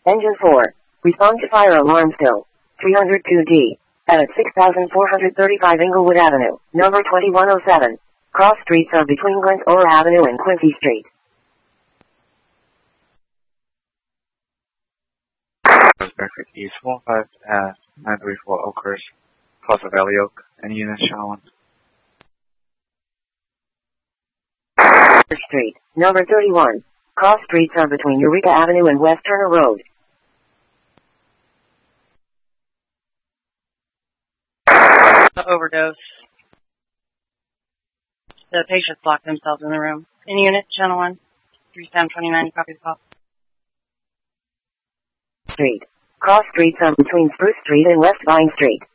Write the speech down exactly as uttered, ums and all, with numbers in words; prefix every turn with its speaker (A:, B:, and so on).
A: Engine four. Respond to fire alarm still. three oh two D. At six thousand four hundred thirty-five Inglewood Avenue, number twenty-one oh seven. Cross streets are between Glen Ora Avenue and Quincy Street.
B: Perfect. East one five uh, nine three four Oakhurst, Plaza Valley Oak. Any units, channel one.
A: Street, number thirty-one. Cross streets are between Eureka Avenue and West Turner Road.
C: Overdose. The patients locked themselves in the room. In unit, channel one, three seven two nine, copy the call.
A: Street. Cross streets are between Spruce Street and West Vine Street.